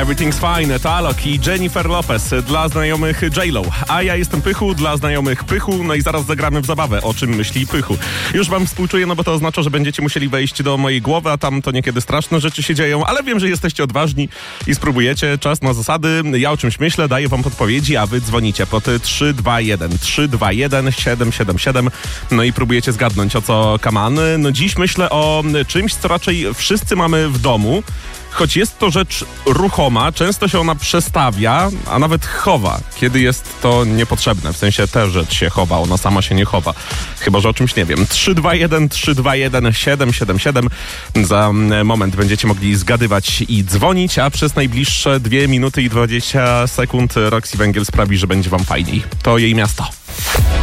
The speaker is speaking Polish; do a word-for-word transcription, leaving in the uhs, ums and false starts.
Everything's Fine, to Alok i Jennifer Lopez dla znajomych J-Lo. A ja jestem Pychu, dla znajomych Pychu, no i zaraz zagramy w zabawę, o czym myśli Pychu. Już wam współczuję, no bo to oznacza, że będziecie musieli wejść do mojej głowy, a tam to niekiedy straszne rzeczy się dzieją, ale wiem, że jesteście odważni i spróbujecie. Czas na zasady, ja o czymś myślę, daję wam podpowiedzi, a wy dzwonicie pod trzy dwa jeden trzy dwa jeden siedem siedem siedem, no i próbujecie zgadnąć, o co kaman. No dziś myślę o czymś, co raczej wszyscy mamy w domu. Choć jest to rzecz ruchoma, często się ona przestawia, a nawet chowa, kiedy jest to niepotrzebne. W sensie ta rzecz się chowa, ona sama się nie chowa. Chyba że o czymś nie wiem. trzy dwa jeden trzy dwa jeden siedem siedem siedem. Za moment będziecie mogli zgadywać i dzwonić, a przez najbliższe dwie minuty i dwadzieścia sekund Roxy Węgiel sprawi, że będzie wam fajniej. To jej miasto.